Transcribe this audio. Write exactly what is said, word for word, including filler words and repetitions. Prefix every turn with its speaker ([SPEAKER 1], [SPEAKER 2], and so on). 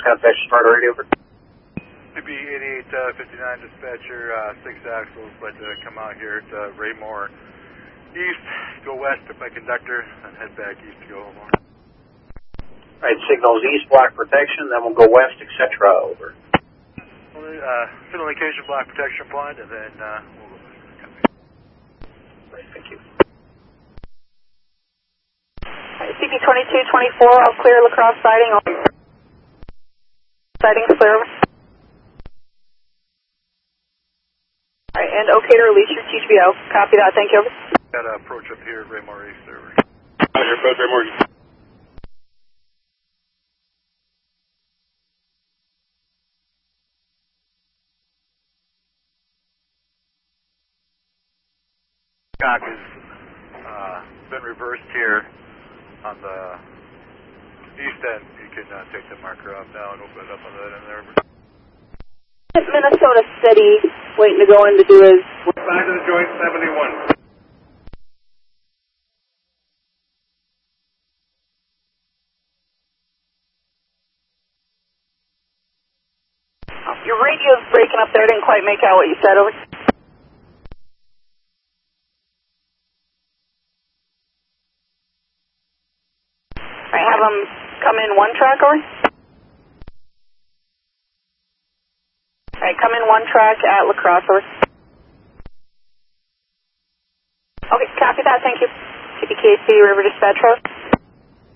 [SPEAKER 1] contact Sparta Radio. Over.
[SPEAKER 2] C B eighty-eight fifty-nine dispatcher, uh, six axles, but to come out here to Raymore East, go west to my conductor, and head back east to go home.
[SPEAKER 1] All right, signals east, block protection, then we'll go west, et cetera. Over.
[SPEAKER 2] Uh, fiddle indication, block protection applied, and then uh, we'll go west.
[SPEAKER 1] Right, thank you.
[SPEAKER 3] C P twenty-two twenty-four, all clear, Lacrosse sighting. Sighting's clear. All right, and okay to release your T G B O. Copy that, thank you.
[SPEAKER 2] Got an approach up here at Raymore East. Over.
[SPEAKER 4] Roger, approach Raymore East.
[SPEAKER 2] Cock has uh, been reversed here on the east end. You can uh, take the marker off now and open it up on that end there.
[SPEAKER 3] Minnesota City, waiting to go in to do his...
[SPEAKER 4] Back to the joint seventy-one.
[SPEAKER 3] Your radio's breaking up there, didn't quite make out what you said. Over. Alright, have them come in one track, over. Alright, come in one track at Lacrosse, over. Okay, copy that, thank you. C B K C, River Dispatch Road.